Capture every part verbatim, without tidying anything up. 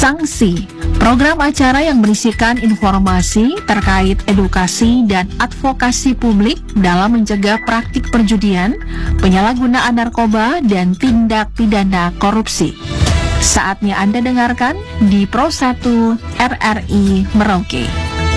Sanksi, program acara yang berisikan informasi terkait edukasi dan advokasi publik dalam mencegah praktik perjudian, penyalahgunaan narkoba, dan tindak pidana korupsi. Saatnya Anda dengarkan di Pro satu R R I Merauke.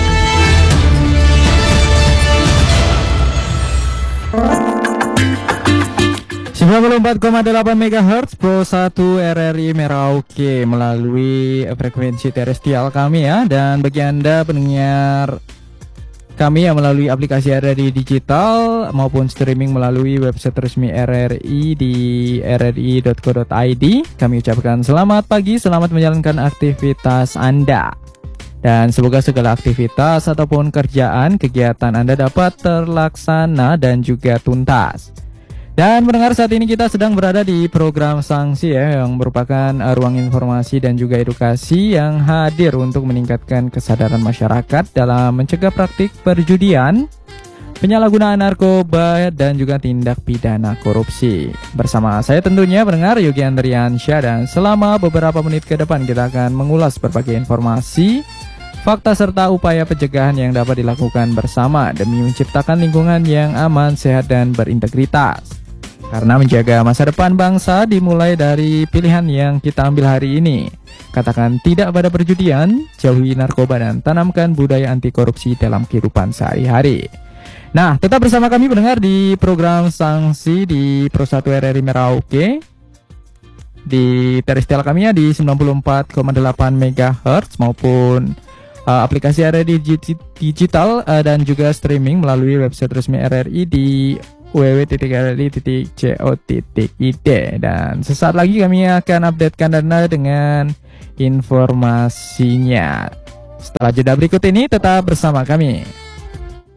sembilan puluh empat koma delapan megahertz Pro satu R R I Merauke melalui frekuensi terestrial kami ya. Dan bagi Anda pendengar kami yang melalui aplikasi R R I digital maupun streaming melalui website resmi R R I di r r i dot co dot i d, kami ucapkan selamat pagi, selamat menjalankan aktivitas Anda. Dan semoga segala aktivitas ataupun kerjaan, kegiatan Anda dapat terlaksana dan juga tuntas. Dan mendengar saat ini kita sedang berada di program Sanksi ya, yang merupakan uh, ruang informasi dan juga edukasi yang hadir untuk meningkatkan kesadaran masyarakat dalam mencegah praktik perjudian, penyalahgunaan narkoba, dan juga tindak pidana korupsi. Bersama saya tentunya pendengar Yogi Andriansyah, dan selama beberapa menit ke depan kita akan mengulas berbagai informasi, fakta serta upaya pencegahan yang dapat dilakukan bersama demi menciptakan lingkungan yang aman, sehat, dan berintegritas. Karena menjaga masa depan bangsa dimulai dari pilihan yang kita ambil hari ini. Katakan tidak pada perjudian, jauhi narkoba, dan tanamkan budaya anti korupsi dalam kehidupan sehari-hari. Nah, tetap bersama kami pendengar di program Sanksi di Pro satu R R I Merauke. Di terestrial kami ya di sembilan puluh empat koma delapan megahertz maupun uh, aplikasi R R I digital uh, dan juga streaming melalui website resmi R R I di w w w titik r r i titik co titik i d. Dan sesaat lagi kami akan updatekan Anda dengan informasinya. Setelah jeda berikut ini tetap bersama kami.